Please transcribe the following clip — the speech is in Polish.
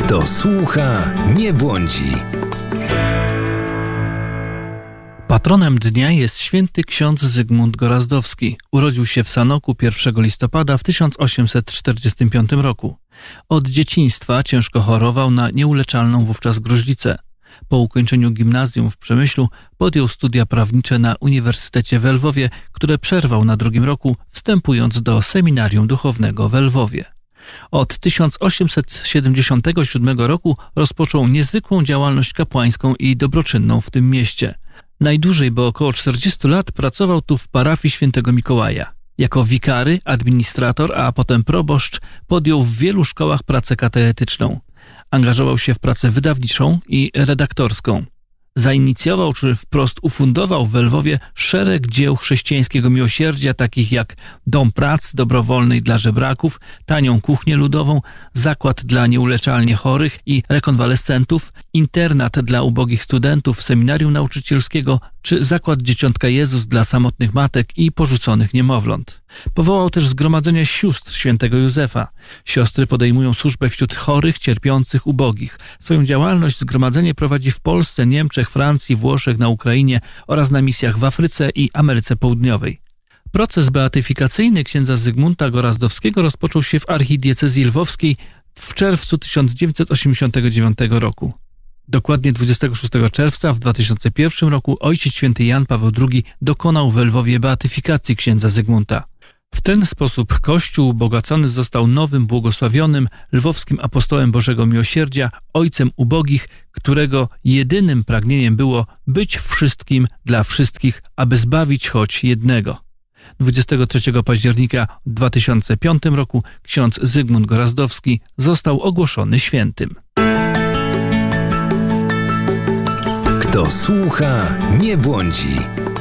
Kto słucha, nie błądzi. Patronem dnia jest święty ksiądz Zygmunt Gorazdowski. Urodził się w Sanoku 1 listopada w 1845 roku. Od dzieciństwa ciężko chorował na nieuleczalną wówczas gruźlicę. Po ukończeniu gimnazjum w Przemyślu podjął studia prawnicze na Uniwersytecie w Lwowie, które przerwał na drugim roku, wstępując do Seminarium Duchownego w Lwowie. Od 1877 roku rozpoczął niezwykłą działalność kapłańską i dobroczynną w tym mieście. Najdłużej, bo około 40 lat, pracował tu w parafii świętego Mikołaja. Jako wikary, administrator, a potem proboszcz podjął w wielu szkołach pracę katechetyczną. Angażował się w pracę wydawniczą i redaktorską. Zainicjował czy wprost ufundował w Lwowie szereg dzieł chrześcijańskiego miłosierdzia, takich jak Dom Pracy Dobrowolnej dla Żebraków, Tanią Kuchnię Ludową, Zakład dla Nieuleczalnie Chorych i Rekonwalescentów, Internat dla ubogich studentów Seminarium Nauczycielskiego czy Zakład Dzieciątka Jezus dla samotnych matek i porzuconych niemowląt. Powołał też Zgromadzenie Sióstr Świętego Józefa. Siostry podejmują służbę wśród chorych, cierpiących, ubogich. Swoją działalność zgromadzenie prowadzi w Polsce, Niemczech, Francji, Włoszech, na Ukrainie oraz na misjach w Afryce i Ameryce Południowej. Proces beatyfikacyjny księdza Zygmunta Gorazdowskiego rozpoczął się w archidiecezji lwowskiej w czerwcu 1989 roku. Dokładnie 26 czerwca w 2001 roku Ojciec Święty Jan Paweł II dokonał w Lwowie beatyfikacji księdza Zygmunta. W ten sposób Kościół ubogacony został nowym, błogosławionym, lwowskim apostołem Bożego Miłosierdzia, ojcem ubogich, którego jedynym pragnieniem było być wszystkim dla wszystkich, aby zbawić choć jednego. 23 października 2005 roku ksiądz Zygmunt Gorazdowski został ogłoszony świętym. Kto słucha, nie błądzi.